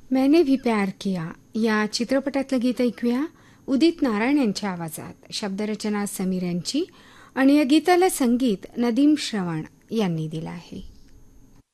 मैंने भी प्यार किया या चित्रपटातलं गीत ऐकूया उदित नारायण यांच्या आवाजात. शब्दरचना समीर यांची आणि या गीताला संगीत नदीम श्रवण यांनी दिलं आहे.